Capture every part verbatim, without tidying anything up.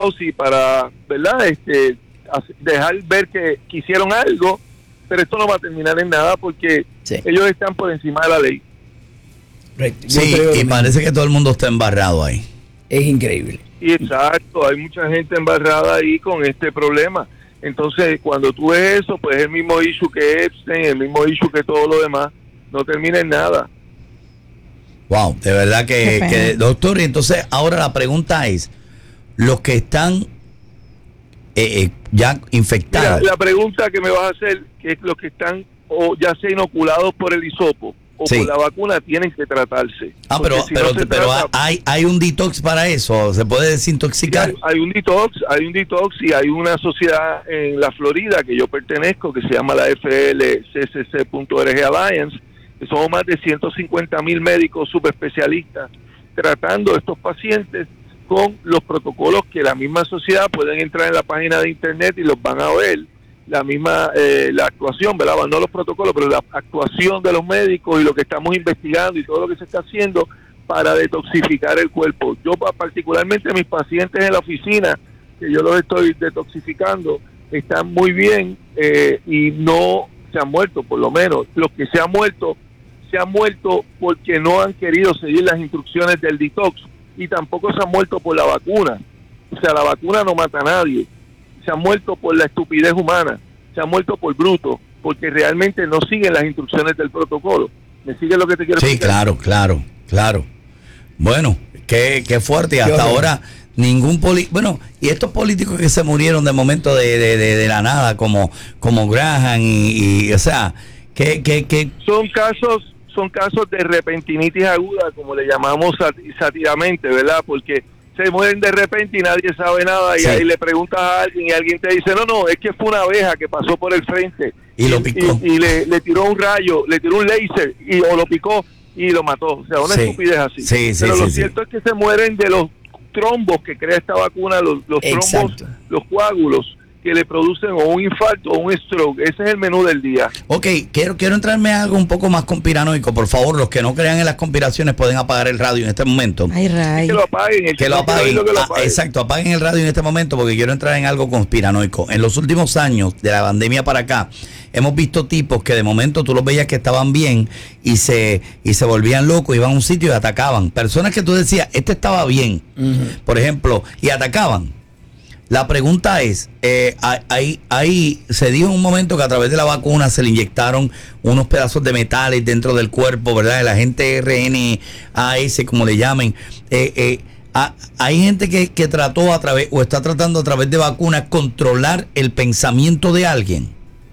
Fauci para, ¿verdad? Este, dejar ver que, que hicieron algo, pero esto no va a terminar en nada porque sí. ellos están por encima de la ley. Sí, y parece que todo el mundo está embarrado ahí. Es increíble. Y exacto, hay mucha gente embarrada ahí con este problema. Entonces, cuando tú ves eso, pues es el mismo issue que Epstein, el mismo issue que todo lo demás, no termina en nada. Wow, de verdad que, que doctor, y entonces ahora la pregunta es, los que están eh, eh, ya infectados. Mira, la pregunta que me vas a hacer, que es los que están o ya sea inoculados por el hisopo o sí. por la vacuna, tienen que tratarse. Ah, pero, si pero, no pero trata, hay, hay un detox para eso, ¿se puede desintoxicar? Hay, hay un detox, hay un detox y hay una sociedad en la Florida que yo pertenezco, que se llama la F L C C C punto org Alliance, que somos más de ciento cincuenta mil médicos subespecialistas tratando a estos pacientes con los protocolos que la misma sociedad pueden entrar en la página de internet y los van a ver, la misma eh, la actuación, ¿verdad? No los protocolos, pero la actuación de los médicos y lo que estamos investigando y todo lo que se está haciendo para detoxificar el cuerpo. Yo particularmente mis pacientes en la oficina, que yo los estoy detoxificando, están muy bien eh, y no se han muerto, por lo menos. Los que se han muerto, se han muerto porque no han querido seguir las instrucciones del detox y tampoco se han muerto por la vacuna. O sea, la vacuna no mata a nadie. Se han muerto por la estupidez humana, se han muerto por bruto, porque realmente no siguen las instrucciones del protocolo. ¿Me sigue lo que te quiero decir? Sí, explicar? claro, claro, claro. Bueno, qué, qué fuerte. Y hasta ahora ningún político, bueno, y estos políticos que se murieron de momento de, de, de, de la nada, como, como Graham y, y o sea, que, que, que son casos, son casos de repentinitis aguda, como le llamamos sátiramente, ¿verdad? Porque se mueren de repente y nadie sabe nada y sí. ahí le preguntas a alguien y alguien te dice, no, no, es que fue una abeja que pasó por el frente y, y lo picó y, y le, le tiró un rayo, le tiró un láser y o lo picó y lo mató. O sea, una sí. estupidez así. Sí, sí, Pero sí, lo sí. cierto es que se mueren de los trombos que crea esta vacuna, los, los trombos, los coágulos que le producen o un infarto o un stroke. Ese es el menú del día. Ok, quiero quiero entrarme a algo un poco más conspiranoico. Por favor, los que no crean en las conspiraciones pueden apagar el radio en este momento. Ay, Ray. Que lo apaguen. Que, que lo apaguen. Que lo apaguen. Ah, exacto, apaguen el radio en este momento porque quiero entrar en algo conspiranoico. En los últimos años, de la pandemia para acá, hemos visto tipos que de momento tú los veías que estaban bien y se y se volvían locos, iban a un sitio y atacaban. Personas que tú decías, este estaba bien, uh-huh. por ejemplo, y atacaban. La pregunta es, eh, ahí, ahí se dijo en un momento que a través de la vacuna se le inyectaron unos pedazos de metales dentro del cuerpo, ¿verdad? El agente R N A S, como le llamen. Eh, eh, a, hay gente que, que trató a través, o está tratando a través de vacunas, controlar el pensamiento de alguien.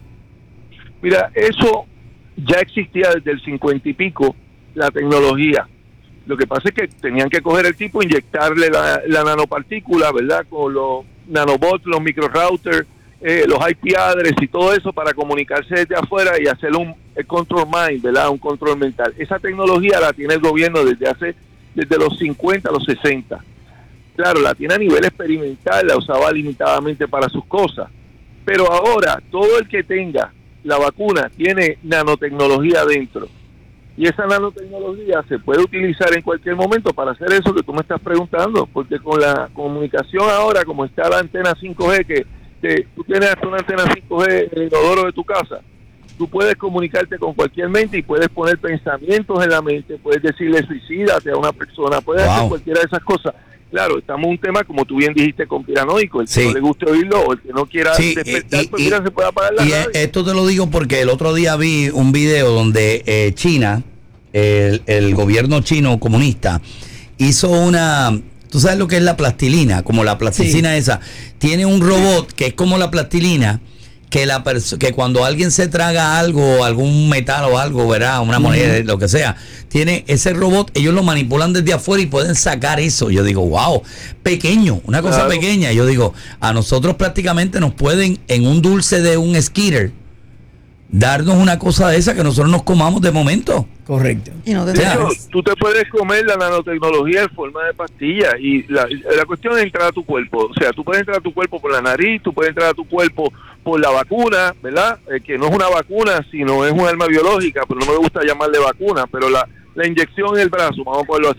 Mira, eso ya existía desde el cincuenta y pico, la tecnología. Lo que pasa es que tenían que coger el tipo, inyectarle la, la nanopartícula, ¿verdad? Con los nanobots, los microrouters, eh, los I P address y todo eso para comunicarse desde afuera y hacer un control mind, ¿verdad? Un control mental. Esa tecnología la tiene el gobierno desde hace, desde los cincuenta a los sesenta. Claro, la tiene a nivel experimental, la usaba limitadamente para sus cosas. Pero ahora, todo el que tenga la vacuna tiene nanotecnología dentro. Y esa nanotecnología se puede utilizar en cualquier momento para hacer eso que tú me estás preguntando, porque con la comunicación ahora, como está la antena cinco G, que te, tú tienes hasta una antena cinco G en el inodoro de tu casa, tú puedes comunicarte con cualquier mente y puedes poner pensamientos en la mente, puedes decirle suicídate a una persona, puedes wow. hacer cualquiera de esas cosas. Claro, estamos en un tema, como tú bien dijiste, conspiranoico. El que sí. no le guste oírlo o el que no quiera sí, despertar, y, pues mira, y, se puede apagar la y radio. Esto te lo digo porque el otro día vi un video donde eh, China, el, el gobierno chino comunista, hizo una... ¿Tú sabes lo que es la plastilina? Como la plasticina sí. esa. Tiene un robot que es como la plastilina, que la perso- que cuando alguien se traga algo, algún metal o algo, verá, una moneda, uh-huh. lo que sea, tiene ese robot, ellos lo manipulan desde afuera y pueden sacar eso. Yo digo, wow, pequeño, una cosa claro. pequeña. Yo digo, a nosotros prácticamente nos pueden, en un dulce de un Skitter, darnos una cosa de esa que nosotros nos comamos de momento. Correcto. Y no te hecho, tú te puedes comer la nanotecnología en forma de pastilla y la, la cuestión es entrar a tu cuerpo. O sea, tú puedes entrar a tu cuerpo por la nariz, tú puedes entrar a tu cuerpo por la vacuna, ¿verdad? Eh, que no es una vacuna, sino es un arma biológica, pero no me gusta llamarle vacuna, pero la, la inyección en el brazo, vamos a ponerlo así.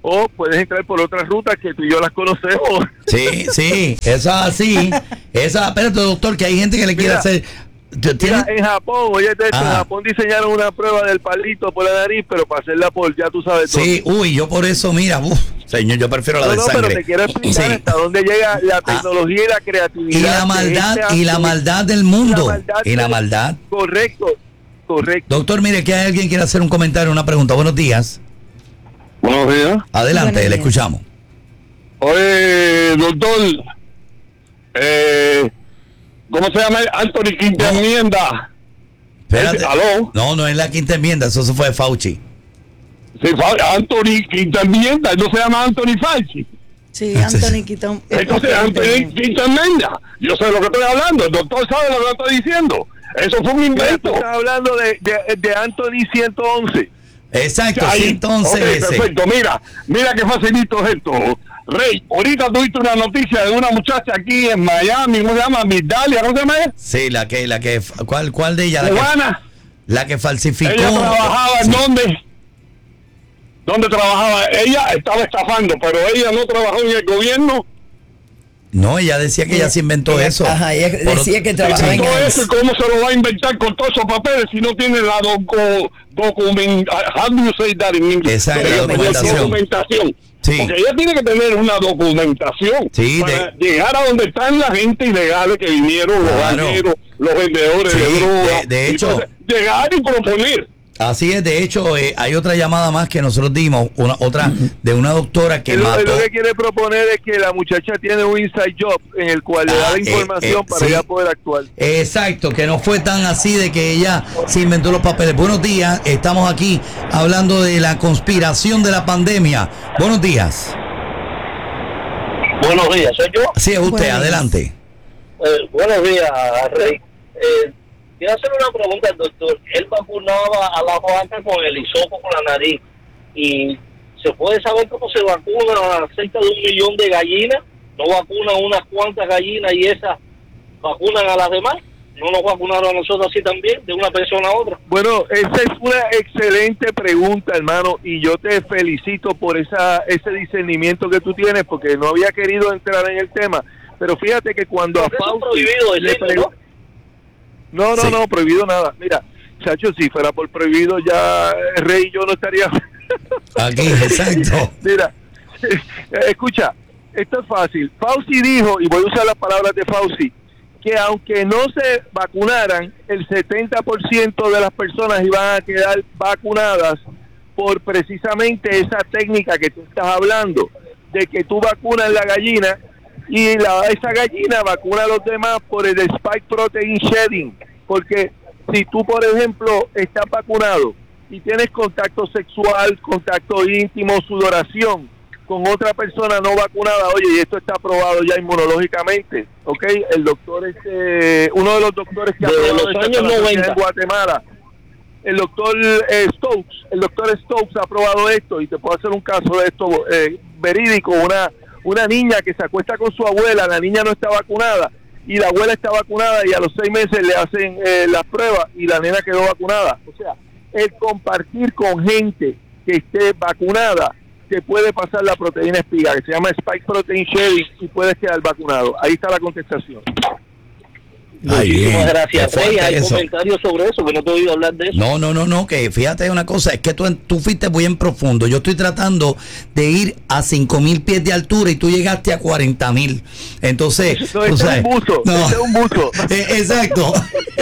o puedes entrar por otras rutas que tú y yo las conocemos. Sí, sí, esa sí, esa, espérate doctor, que hay gente que le quiere Mira, hacer... Mira, en Japón, oye, de esto, en Japón diseñaron una prueba del palito por la nariz, pero para hacerla por, ya tú sabes todo. Sí, uy, yo por eso, mira, uf, señor, yo prefiero la no, de no, sangre. pero te quiero explicar sí. hasta dónde llega la tecnología ah, y la creatividad. Y la maldad, y la maldad del mundo. La maldad y la maldad. Correcto, correcto. Doctor, mire, que alguien quiere hacer un comentario, una pregunta. Buenos días. Buenos días. Adelante, Buenos le días. escuchamos. Oye, doctor, eh, ¿cómo se llama? Anthony Quinta Enmienda. Espérate. ¿Aló? No, no es la quinta enmienda, eso se fue de Fauci. Sí, Anthony Quinta Enmienda, no se llama Anthony Fauci. Sí, Anthony Quinta. Entonces, Anthony Quinta Enmienda. Yo sé lo que estoy hablando, el doctor sabe lo que estoy diciendo. Eso fue un invento. Tú estás hablando de, de, de Anthony ciento once. Exacto, Ahí, ciento once okay, veces. Perfecto, mira, mira qué facilito es esto. Rey, ahorita tuviste una noticia de una muchacha aquí en Miami, ¿cómo se llama? Migdalia, ¿cómo se llama ella? Sí, la que, la que, ¿cuál, cuál de ella? La Cubana. Que, la que falsificó. Ella trabajaba en sí. dónde? ¿Dónde trabajaba? Ella estaba estafando, pero ella no trabajó en el gobierno. No, ella decía que ella se inventó ella, eso. Ajá, ella Por decía que trabajaba en eso. ¿Cómo se lo va a inventar con todos esos papeles si no tiene la docu, documentación? How do you say that in English? Exacto, la documentación. documentación. Sí. Porque ella tiene que tener una documentación sí, para de... llegar a donde están la gente ilegales que vinieron, los claro. banqueros, los vendedores sí, de drogas. De, de hecho, entonces, llegar y proponer. Así es, de hecho, eh, hay otra llamada más que nosotros dimos, una otra de una doctora que lo, mató. Lo que quiere proponer es que la muchacha tiene un inside job en el cual ah, le da la información eh, eh, para sí. ella poder actuar. Exacto, que no fue tan así de que ella se inventó los papeles. Buenos días, estamos aquí hablando de la conspiración de la pandemia. Buenos días. Buenos días, ¿soy yo? Sí, es usted, buenos adelante. Eh, buenos días, Rey. Eh, Quiero hacer una pregunta al doctor. Él vacunaba a la vaca con el hisopo por la nariz. ¿Y se puede saber cómo se vacuna cerca de un millón de gallinas? ¿No vacunan unas cuantas gallinas y esas vacunan a las demás? ¿No nos vacunaron a nosotros así también, de una persona a otra? Bueno, esa es una excelente pregunta, hermano, y yo te felicito por esa ese discernimiento que tú tienes, porque no había querido entrar en el tema. Pero fíjate que cuando a Fauci le preguntó... No, no, sí. no, prohibido nada. Mira, chacho, si fuera por prohibido ya Rey y yo no estaría aquí, exacto. Mira, escucha, esto es fácil. Fauci dijo, y voy a usar las palabras de Fauci, que aunque no se vacunaran, el setenta por ciento de las personas iban a quedar vacunadas por precisamente esa técnica que tú estás hablando, de que tú vacunas la gallina y la, esa gallina vacuna a los demás por el spike protein shedding, porque si tú, por ejemplo, estás vacunado y tienes contacto sexual, contacto íntimo, sudoración con otra persona no vacunada, oye, y esto está aprobado ya inmunológicamente, ¿ok? El doctor, este, uno de los doctores que ha aprobado los años noventa en Guatemala, el doctor eh, Stokes, el doctor Stokes ha aprobado esto, y te puedo hacer un caso de esto eh, verídico, una una niña que se acuesta con su abuela, la niña no está vacunada y la abuela está vacunada y a los seis meses le hacen eh, las pruebas y la nena quedó vacunada. O sea, el compartir con gente que esté vacunada te puede pasar la proteína espiga, que se llama Spike Protein Shedding, y puedes quedar vacunado. Ahí está la contestación. Muchísimas gracias, Rey. Hay eso. comentarios sobre eso, que no te he oído hablar de eso. No, no, no, no, que fíjate una cosa, es que tú, tú fuiste bien profundo. Yo estoy tratando de ir a cinco mil pies de altura y tú llegaste a cuarenta mil. Entonces, no, este es un buzo, no. este es un buzo. eh, exacto.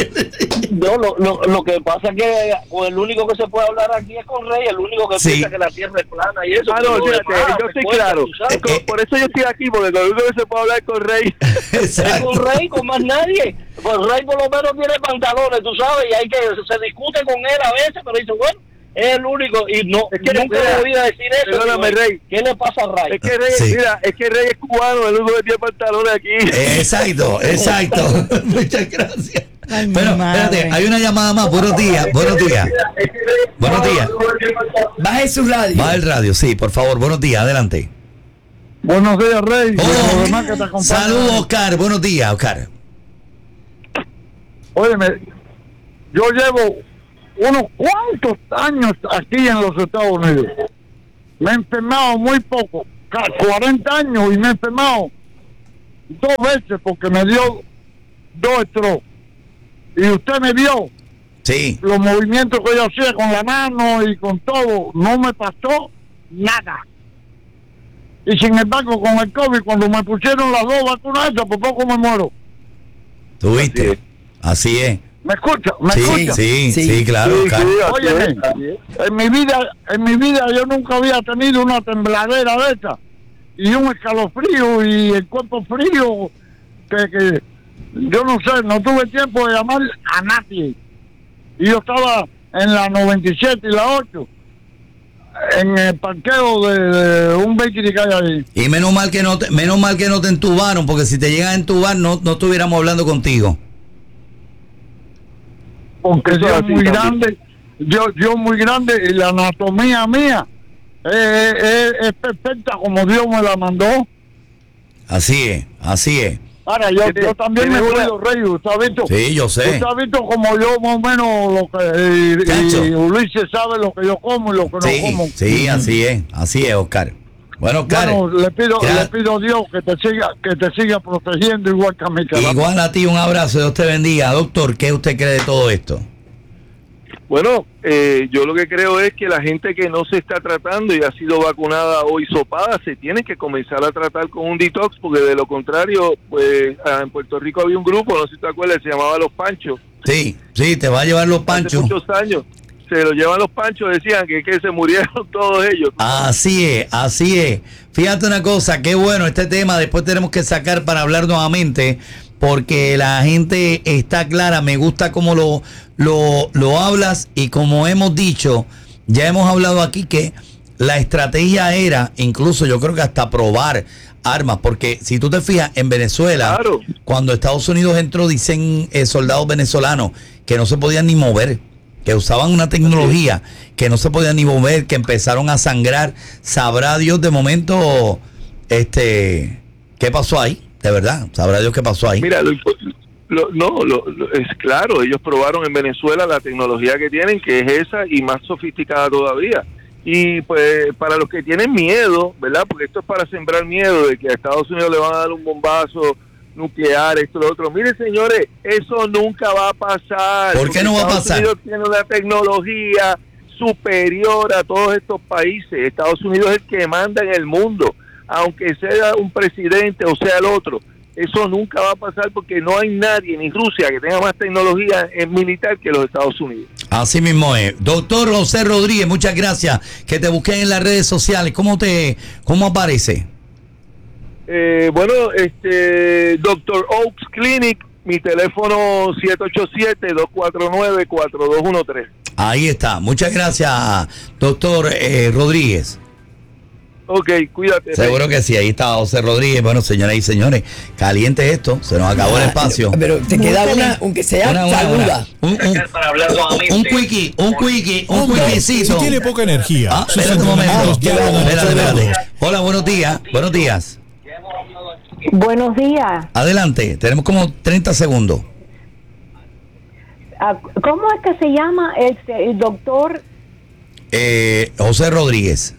No, lo, lo, lo que pasa es que pues, el único que se puede hablar aquí es con Rey, el único que sí. piensa que la tierra es plana y eso. Ah, no, fíjate, demás, yo estoy cuenta, claro. Eh, eh, por eso yo estoy aquí, porque lo único que se puede hablar es con Rey. Es con Rey, con más nadie. Pues Rey por lo menos tiene pantalones, tú sabes, y hay que se discute con él a veces, pero dice, bueno, es el único, y no, es que nunca he oído decir eso. Perdóname, Rey. ¿Qué le pasa a Rey? Es que Rey, sí. mira, es que Rey es cubano, el único que tiene pantalones aquí. Exacto, exacto. Muchas gracias. Ay, bueno, espérate, hay una llamada más. Buenos días, buenos días. Buenos días. Baje su radio. Baja el radio, sí, por favor. Buenos días, adelante. Buenos días, Rey. Oh, saludos, Oscar. Buenos días, Oscar. Óyeme, yo llevo unos cuantos años aquí en los Estados Unidos me he enfermado muy poco, cuarenta años, y me he enfermado dos veces porque me dio dos strokes. Y usted me vio Sí. los movimientos que yo hacía con la mano y con todo, no me pasó nada. Y sin embargo, con el COVID, cuando me pusieron las dos vacunas esas, por poco me muero. ¿Tuviste? Así es. ¿Me escucha? ¿Me Sí, escucha? sí, sí, Sí. claro, Sí, Oscar. sí, así Óyeme, es, así es. en mi vida, en mi vida yo nunca había tenido una tembladera de esta y un escalofrío y el cuerpo frío que, que yo no sé, no tuve tiempo de llamar a nadie. Y yo estaba en la noventa y siete y la ocho en el parqueo de, de un bakery que hay ahí. Y menos mal que no te, menos mal que no te entubaron, porque si te llegan a entubar no, no estuviéramos hablando contigo. Porque Eso yo así muy también. grande, yo yo muy grande y la anatomía mía eh, eh, es perfecta como Dios me la mandó. Así es, así es. Ahora, yo, Tiene- yo también me tiene una- cuido, Rey, ¿usted ha visto? Sí, yo sé. ¿Usted ha visto como yo más o menos lo que... Y, Chacho. y Ulises sabe lo que yo como y lo que no Sí, como. sí, así es, así es, Oscar. Bueno, Oscar, Bueno, le pido, ya- le pido a Dios que te siga, que te siga protegiendo igual que a mi cara. igual a ti, un abrazo, Dios te bendiga. Doctor, ¿qué usted cree de todo esto? Bueno, eh, yo lo que creo es que la gente que no se está tratando y ha sido vacunada o hisopada se tiene que comenzar a tratar con un detox, porque de lo contrario, pues ah, en Puerto Rico había un grupo, no sé si te acuerdas, se llamaba Los Panchos. Sí, sí, te va a llevar los Hace panchos. muchos años se lo llevan los Panchos, decían que, que se murieron todos ellos. Así es, así es. Fíjate una cosa, qué bueno este tema, después tenemos que sacar para hablar nuevamente, porque la gente está clara, me gusta cómo lo, lo, lo hablas, y como hemos dicho, ya hemos hablado aquí que la estrategia era, incluso yo creo que hasta probar armas, porque si tú te fijas, en Venezuela, Claro. cuando Estados Unidos entró, dicen eh, soldados venezolanos que no se podían ni mover, que usaban una tecnología que no se podían ni mover, que empezaron a sangrar. Sabrá Dios de momento este qué pasó ahí, de verdad, sabrá Dios qué pasó ahí. Mira, lo, impo- lo- no, lo, lo- es claro, ellos probaron en Venezuela la tecnología que tienen, que es esa y más sofisticada todavía. Y pues para los que tienen miedo, ¿verdad? Porque esto es para sembrar miedo de que a Estados Unidos le van a dar un bombazo nuclear, esto, lo otro. Miren, señores, eso nunca va a pasar. ¿Por qué porque no va a Estados pasar? Unidos tiene una tecnología superior a todos estos países. Estados Unidos es el que manda en el mundo, aunque sea un presidente o sea el otro. Eso nunca va a pasar porque no hay nadie, ni Rusia, que tenga más tecnología en militar que los Estados Unidos. Así mismo es. Doctor José Rodríguez, muchas gracias. Que te busquen en las redes sociales. ¿Cómo te, cómo aparece? Eh, bueno, este Doctor Oaks Clinic, mi teléfono siete ocho siete, dos cuatro nueve, cuatro dos uno tres. Ahí está. Muchas gracias, doctor eh, Rodríguez. Ok, cuídate. Seguro que sí, ahí está José Rodríguez. Bueno, señoras y señores, caliente esto, se nos acabó el espacio. Pero te queda una, aunque sea Una, una, saluda. una. Un, un, Para hablar nuevamente. un quickie, un quickie, un Hombre, quickiecito. si tiene poca energía, Ah, sus espérate un momento. entrenamientos ya lo dan Espérate, espérate. resultados. Hola, buenos días. Buenos días. Buenos días. Adelante, tenemos como treinta segundos. Ah, ¿Cómo es que se llama el, el doctor Eh, José Rodríguez.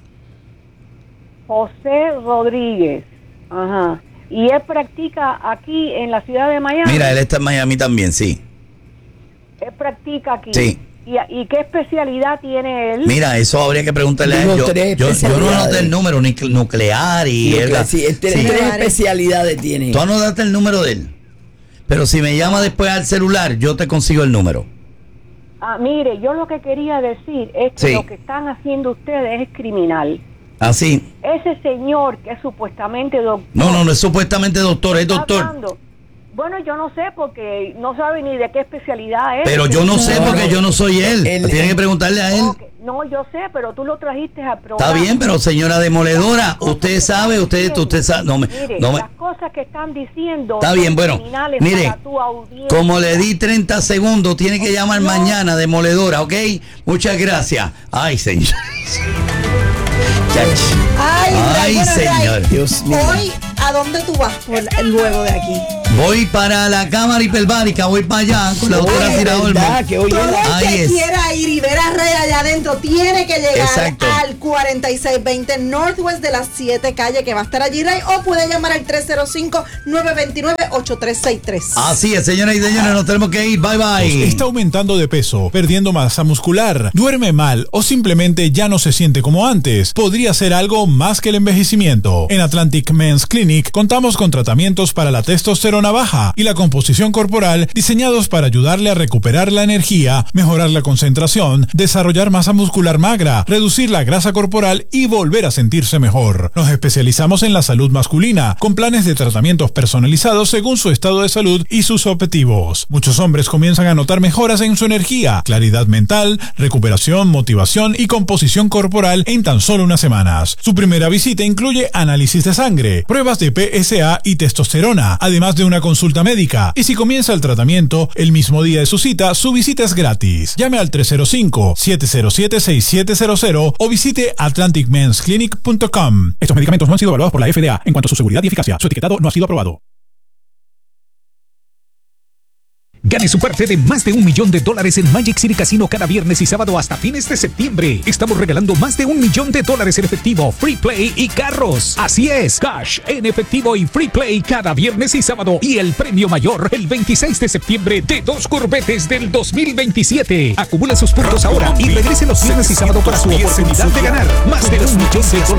José Rodríguez? Ajá. Y él practica aquí en la ciudad de Miami. Mira, él está en Miami también, sí. Él practica aquí. Sí. ¿Y, y qué especialidad tiene él? Mira, eso habría que preguntarle a él. Digo, Yo, tres yo, yo no especialidades. anoté el número ni nuclear y Nuclear, él- sí, este- sí. tres especialidades tiene. Tú anotaste el número de él. Pero si me llama después al celular, yo te consigo el número. Ah, mire, yo lo que quería decir es que Sí. lo que están haciendo ustedes es criminal. Así. Ese señor que es supuestamente doctor. No, no, no es supuestamente doctor, es está doctor. hablando. Bueno, yo no sé porque no sabe ni de qué especialidad es. Pero yo no sé No, porque no. yo no soy él. Él- Tienen que preguntarle a él. Ok, no, yo sé, pero tú lo trajiste al programa. Está bien, pero señora demoledora, usted sabe, usted, usted sabe. No me, Mire, no me- las cosas que están diciendo Está son bien, bueno, criminales mire, para tu audiencia. como le di treinta segundos, tiene que llamar No. mañana, demoledora, ¿ok? Muchas gracias. Ay, señor. Chach. Ay, Ay, bueno, Ray, señor. Dios mío. Hoy, ¿a dónde tú vas por, luego de aquí? Voy para la cámara hiperbárica, voy para allá con la doctora Oye, Tira Olmo. ¿verdad? Que hoy es Todo la- el Ahí que es. quiera ir y ver a Rey allá adentro tiene que llegar Exacto. al cuarenta y seis veinte Northwest de las siete Calle, que va a estar allí, Rey, o puede llamar al tres cero cinco, nueve dos nueve, ocho tres seis tres. Así es, señoras y señores, nos tenemos que ir. Bye, bye. Está aumentando de peso, perdiendo masa muscular, duerme mal o simplemente ya no se siente como antes. Podría ser algo más que el envejecimiento. En Atlantic Men's Clinic contamos con tratamientos para la testosterona baja y la composición corporal diseñados para ayudarle a recuperar la energía, mejorar la concentración, desarrollar masa muscular magra, reducir la grasa corporal y volver a sentirse mejor. Nos especializamos en la salud masculina, con planes de tratamientos personalizados según su estado de salud y sus objetivos. Muchos hombres comienzan a notar mejoras en su energía, claridad mental, recuperación, motivación y composición corporal en tan solo unas semanas. Su primera visita incluye análisis de sangre, pruebas de P S A y testosterona, además de una consulta médica. Y si comienza el tratamiento el mismo día de su cita, su visita es gratis. Llame al tres cero cinco, siete cero siete, seis siete cero cero o visite atlantic mens clinic punto com. Estos medicamentos no han sido evaluados por la F D A en cuanto a su seguridad y eficacia. Su etiquetado no ha sido aprobado. Gane su parte de más de un millón de dólares en Magic City Casino cada viernes y sábado hasta fines de septiembre. Estamos regalando más de un millón de dólares en efectivo, free play y carros. Así es, cash en efectivo y free play cada viernes y sábado. Y el premio mayor el veintiséis de septiembre de dos Corvettes del dos mil veintisiete. Acumula sus puntos ahora y regrese los viernes y sábado para su oportunidad de ganar más de un millón de dólares